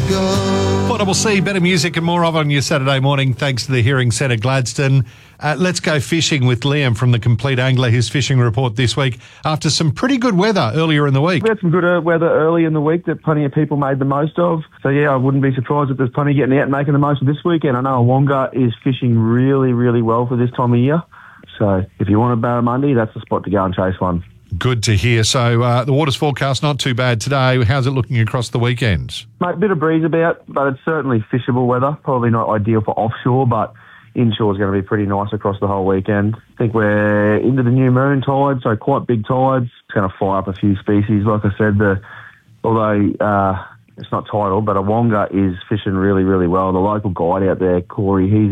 go. 4CC, better music and more of on your Saturday morning thanks to the Hearing Centre Gladstone. Let's go fishing with Liam from The Complete Angler, his fishing report this week after some pretty good weather earlier in the week. We had some good weather early in the week that plenty of people made the most of. So, yeah, I wouldn't be surprised if there's plenty getting out and making the most of this weekend. I know Awonga is fishing really, really well for this time of year. So if you want a barramundi, that's the spot to go and chase one. Good to hear. So the water's forecast not too bad today. How's it looking across the weekend? Mate, a bit of breeze about, but it's certainly fishable weather. Probably not ideal for offshore, but inshore is going to be pretty nice across the whole weekend. I think we're into the new moon tide, so quite big tides. It's going to fire up a few species. Like I said, although it's not tidal, but Awonga is fishing really, really well. The local guide out there, Corey, he's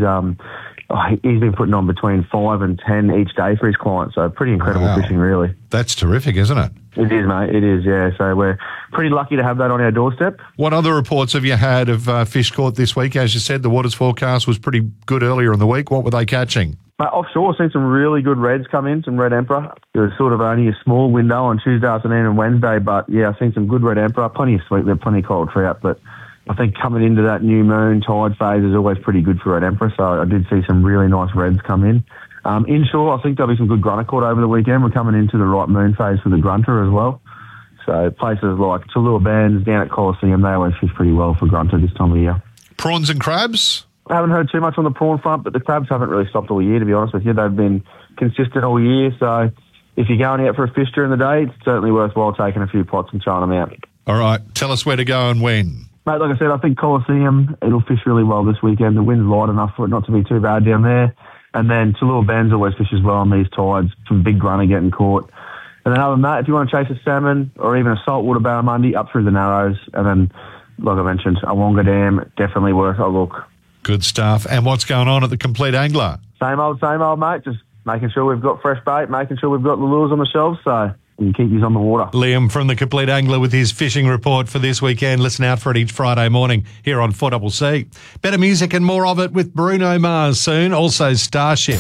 been putting on between 5 and 10 each day for his clients, so pretty incredible fishing, really. That's terrific, isn't it? It is, mate. It is, yeah. So we're pretty lucky to have that on our doorstep. What other reports have you had of fish caught this week? As you said, the water's forecast was pretty good earlier in the week. What were they catching? Offshore, I've seen some really good reds come in, some red emperor. There was sort of only a small window on Tuesday afternoon and Wednesday, but yeah, I've seen some good red emperor, plenty of sweetler, plenty of coral trout, but I think coming into that new moon tide phase is always pretty good for red emperor, so I did see some really nice reds come in. Inshore, I think there'll be some good grunter caught over the weekend. We're coming into the right moon phase for the grunter as well. So places like Tallulah Bands down at Coliseum, they always fish pretty well for grunter this time of year. Prawns and crabs? I haven't heard too much on the prawn front, but the crabs haven't really stopped all year, to be honest with you. They've been consistent all year, so if you're going out for a fish during the day, it's certainly worthwhile taking a few pots and trying them out. All right, tell us where to go and when. Mate, like I said, I think Coliseum, it'll fish really well this weekend. The wind's light enough for it not to be too bad down there. And then Tallulah Bands always fishes well on these tides. Some big grunter getting caught. And then other than that, if you want to chase a salmon or even a saltwater barramundi, up through the Narrows. And then, like I mentioned, Awonga Dam, definitely worth a look. Good stuff. And what's going on at the Complete Angler? Same old, mate. Just making sure we've got fresh bait, making sure we've got the lures on the shelves, so we can keep these on the water. Liam from The Complete Angler with his fishing report for this weekend. Listen out for it each Friday morning here on 4CC. Better music and more of it with Bruno Mars soon. Also Starship.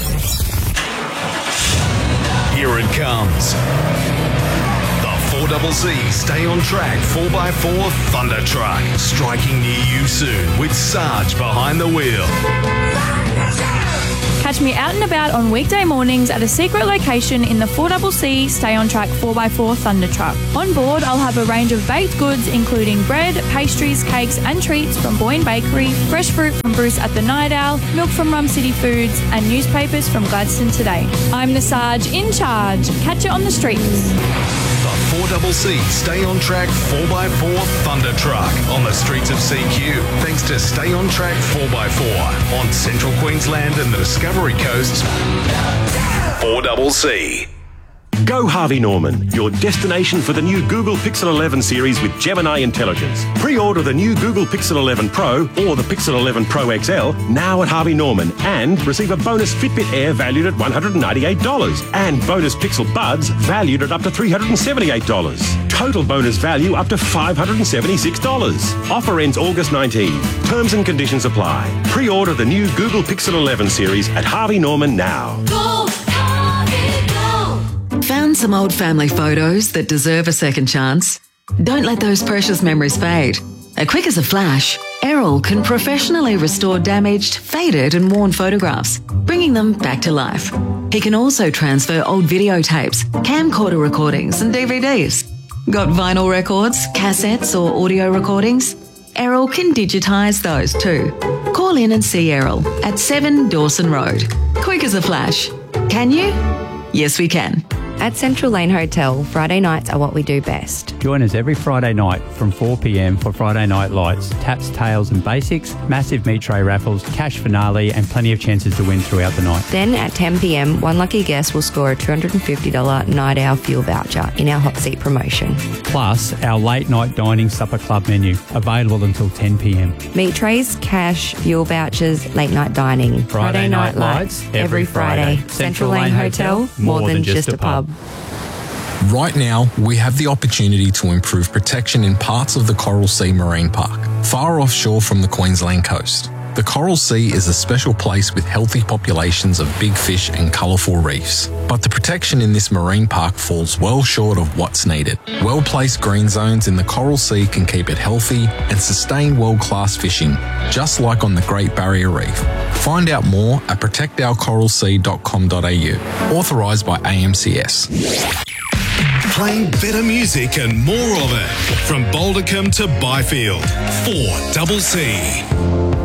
Here it comes. The 4CC Stay on Track 4x4 Thunder Truck. Striking near you soon with Sarge behind the wheel. Catch me out and about on weekday mornings at a secret location in the 4CC Stay on Track 4x4 Thunder Truck. On board, I'll have a range of baked goods including bread, pastries, cakes and treats from Boyne Bakery, fresh fruit from Bruce at the Night Owl, milk from Rum City Foods and newspapers from Gladstone Today. I'm the Sarge in charge. Catch it on the streets. The 4CC Stay on Track 4x4 Thunder Truck on the streets of CQ. Thanks to Stay on Track 4x4 on Central Queensland and the Discovery Coast. 4CC. Go Harvey Norman, your destination for the new Google Pixel 11 series with Gemini Intelligence. Pre-order the new Google Pixel 11 Pro or the Pixel 11 Pro XL now at Harvey Norman and receive a bonus Fitbit Air valued at $198 and bonus Pixel Buds valued at up to $378. Total bonus value up to $576. Offer ends August 19. Terms and conditions apply. Pre-order the new Google Pixel 11 series at Harvey Norman now. Go, Harvey, go! Found some old family photos that deserve a second chance? Don't let those precious memories fade. Quick as a flash, Errol can professionally restore damaged, faded and worn photographs, bringing them back to life. He can also transfer old videotapes, camcorder recordings and DVDs. Got vinyl records, cassettes or audio recordings? Errol can digitise those too. Call in and see Errol at 7 Dawson Road. Quick as a flash. Can you? Yes, we can. At Central Lane Hotel, Friday nights are what we do best. Join us every Friday night from 4 p.m. for Friday Night Lights, taps, tails and basics, massive meat tray raffles, cash finale and plenty of chances to win throughout the night. Then at 10 p.m, one lucky guest will score a $250 night owl fuel voucher in our hot seat promotion. Plus, our late night dining supper club menu, available until 10 p.m. Meat trays, cash, fuel vouchers, late night dining. Friday Night Lights, every Friday. Central Lane Hotel, more than just a pub. Right now, we have the opportunity to improve protection in parts of the Coral Sea Marine Park, far offshore from the Queensland coast. The Coral Sea is a special place with healthy populations of big fish and colourful reefs. But the protection in this marine park falls well short of what's needed. Well-placed green zones in the Coral Sea can keep it healthy and sustain world-class fishing, just like on the Great Barrier Reef. Find out more at protectourcoralsea.com.au. Authorised by AMCS. Playing better music and more of it. From Bouldercombe to Byfield. 4CC.